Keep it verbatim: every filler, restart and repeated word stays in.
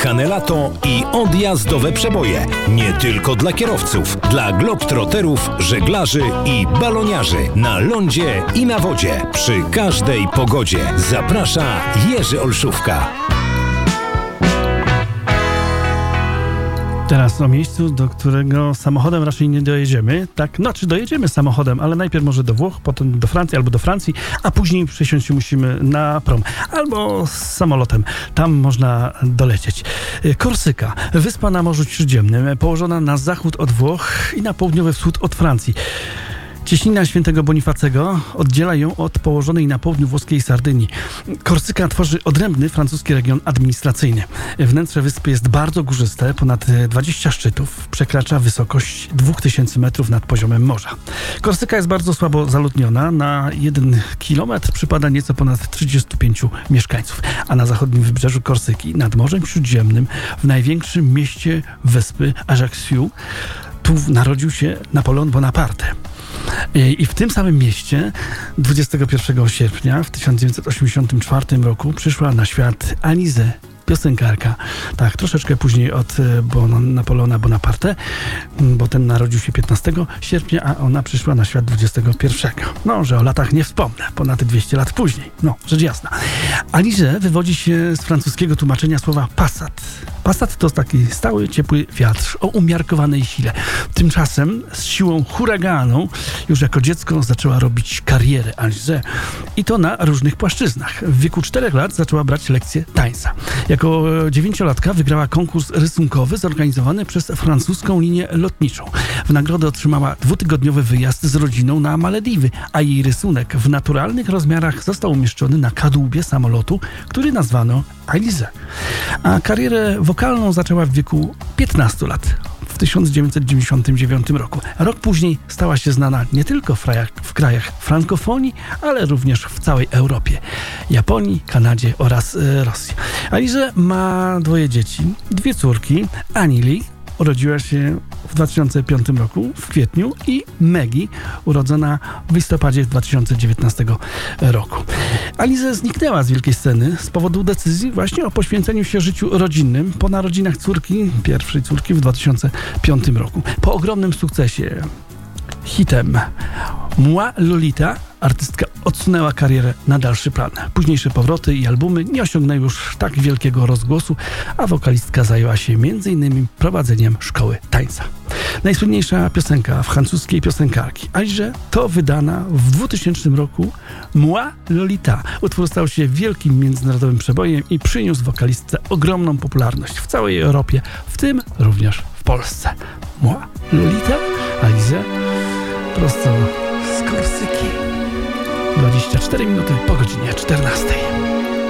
wyjechane lato i odjazdowe przeboje. Nie tylko dla kierowców, dla globtroterów, żeglarzy i baloniarzy. Na lądzie i na wodzie. Przy każdej pogodzie. Zaprasza Jerzy Olszówka. Teraz o miejscu, do którego samochodem raczej nie dojedziemy. Tak, no czy dojedziemy samochodem, ale najpierw może do Włoch, potem do Francji albo do Francji, a później przesiąść się musimy na prom. Albo z samolotem. Tam można dolecieć. Korsyka, wyspa na Morzu Śródziemnym, położona na zachód od Włoch i na południowy wschód od Francji. Cieśnina Świętego Bonifacego oddziela ją od położonej na południu włoskiej Sardynii. Korsyka tworzy odrębny francuski region administracyjny. Wnętrze wyspy jest bardzo górzyste, ponad dwadzieścia szczytów, przekracza wysokość dwa tysiące metrów nad poziomem morza. Korsyka jest bardzo słabo zaludniona, na jeden kilometr przypada nieco ponad trzydziestu pięciu mieszkańców, a na zachodnim wybrzeżu Korsyki, nad Morzem Śródziemnym, w największym mieście wyspy Ajacciu, tu narodził się Napoleon Bonaparte. I w tym samym mieście dwudziestego pierwszego sierpnia w tysiąc dziewięćset osiemdziesiątym czwartym roku przyszła na świat Alizée, piosenkarka. Tak, troszeczkę później od bon- Napoleona Bonaparte, bo ten narodził się piętnastego sierpnia, a ona przyszła na świat dwudziestego pierwszego. No, że o latach nie wspomnę, ponad dwieście lat później. No, rzecz jasna. Alizée wywodzi się z francuskiego tłumaczenia słowa passat. Passat to taki stały, ciepły wiatr o umiarkowanej sile. Tymczasem z siłą huraganu już jako dziecko zaczęła robić karierę Alizée i to na różnych płaszczyznach. W wieku czterech lat zaczęła brać lekcje tańca. Jako dziewięciolatka wygrała konkurs rysunkowy zorganizowany przez francuską linię lotniczą. W nagrodę otrzymała dwutygodniowy wyjazd z rodziną na Malediwy, a jej rysunek w naturalnych rozmiarach został umieszczony na kadłubie samolotu, który nazwano Alizée. A karierę wokalną zaczęła w wieku piętnastu lat. W tysiąc dziewięćset dziewięćdziesiątym dziewiątym roku. Rok później stała się znana nie tylko w krajach, w krajach frankofonii, ale również w całej Europie, Japonii, Kanadzie oraz e, Rosji. Alizée ma dwoje dzieci, dwie córki, Anili urodziła się w dwa tysiące piątym roku, w kwietniu, i Maggie, urodzona w listopadzie dwa tysiące dziewiętnastego roku. Alizée zniknęła z wielkiej sceny z powodu decyzji właśnie o poświęceniu się życiu rodzinnym po narodzinach córki, pierwszej córki w dwa tysiące piątym roku. Po ogromnym sukcesie hitem Moi Lolita artystka odsunęła karierę na dalszy plan. Późniejsze powroty i albumy nie osiągnęły już tak wielkiego rozgłosu, a wokalistka zajęła się między innymi prowadzeniem szkoły tańca. Najsłynniejsza piosenka francuskiej piosenkarki Alizée to wydana w dwutysięcznym roku Moi Lolita. Utwór stał się wielkim międzynarodowym przebojem i przyniósł wokalistce ogromną popularność w całej Europie, w tym również w Polsce. Moi Lolita, Alizée, prosto z Korsyki. dwadzieścia cztery minuty po godzinie czternastej.